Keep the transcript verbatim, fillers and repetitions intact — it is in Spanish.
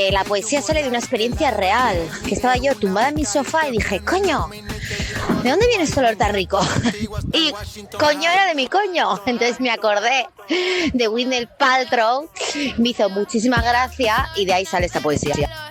que la poesía sale de una experiencia real, que estaba yo tumbada en mi sofá y dije, coño, ¿de dónde viene este olor tan rico? Y coño, era de mi coño. Entonces me acordé de Gwyneth Paltrow, me hizo muchísima gracia y de ahí sale esta poesía.